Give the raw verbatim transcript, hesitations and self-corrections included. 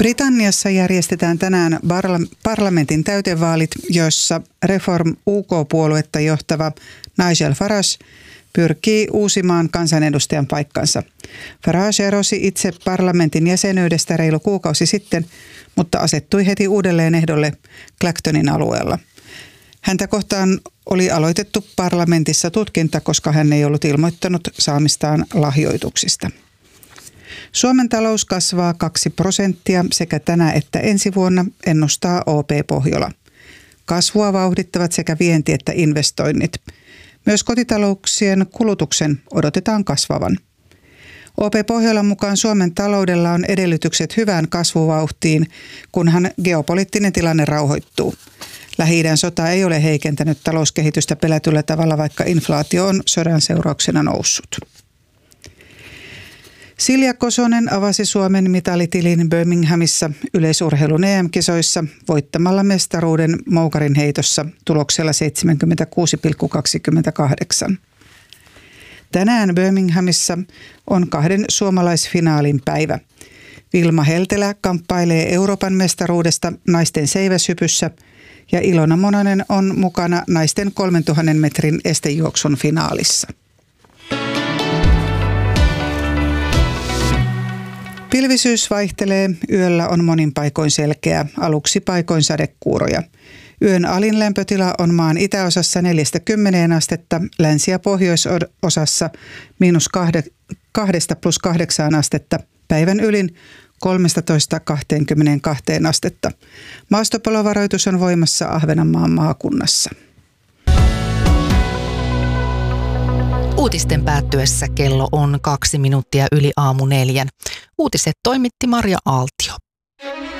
Britanniassa järjestetään tänään parlamentin täytevaalit, joissa Reform U K-puoluetta johtava Nigel Farage pyrkii uusimaan kansanedustajan paikkansa. Farage erosi itse parlamentin jäsenyydestä reilu kuukausi sitten, mutta asettui heti uudelleen ehdolle Clactonin alueella. Häntä kohtaan oli aloitettu parlamentissa tutkinta, koska hän ei ollut ilmoittanut saamistaan lahjoituksista. Suomen talous kasvaa kaksi prosenttia sekä tänä että ensi vuonna, ennustaa O P Pohjola. Kasvua vauhdittavat sekä vienti että investoinnit. Myös kotitalouksien kulutuksen odotetaan kasvavan. O P Pohjolan mukaan Suomen taloudella on edellytykset hyvään kasvuvauhtiin, kunhan geopoliittinen tilanne rauhoittuu. Lähi-idän sota ei ole heikentänyt talouskehitystä pelätyllä tavalla, vaikka inflaatio on sodan seurauksena noussut. Silja Kosonen avasi Suomen mitalitilin Birminghamissa yleisurheilun E M-kisoissa voittamalla mestaruuden moukarin heitossa tuloksella seitsemänkymmentäkuusi pilkku kaksikymmentäkahdeksan. Tänään Birminghamissa on kahden suomalaisfinaalin päivä. Vilma Heltelä kamppailee Euroopan mestaruudesta naisten seiväshypyssä ja Ilona Mononen on mukana naisten kolmentuhannen metrin estejuoksun finaalissa. Pilvisyys vaihtelee, yöllä on monin paikoin selkeä, aluksi paikoin sadekuuroja. Yön alin lämpötila on maan itäosassa neljästä kymmeneen astetta, länsi- ja pohjoisosassa miinus kahdesta plus kahdeksaan astetta, päivän ylin kolmestatoista kahteenkymmeneenkahteen astetta. Maastopalovaroitus on voimassa Ahvenanmaan maakunnassa. Uutisten päättyessä kello on kaksi minuuttia yli aamu neljän. Uutiset toimitti Marja Aaltio.